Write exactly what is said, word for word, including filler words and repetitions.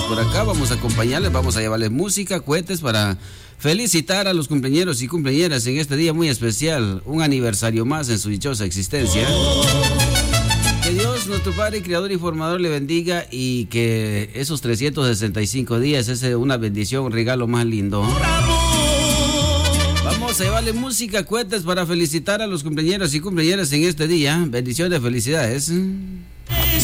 por acá, vamos a acompañarles, vamos a llevarles música, cohetes para felicitar a los cumpleañeros y cumpleañeras en este día muy especial, un aniversario más en su dichosa existencia. Que Dios, nuestro Padre, Creador y Formador, le bendiga y que esos trescientos sesenta y cinco días es una bendición, un regalo más lindo. Vamos a llevarle música, cohetes para felicitar a los cumpleañeros y cumpleañeras en este día. Bendiciones, felicidades.